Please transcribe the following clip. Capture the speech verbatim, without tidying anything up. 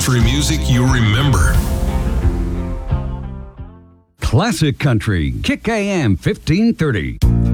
country music you remember. Classic Country, Kick A M fifteen thirty.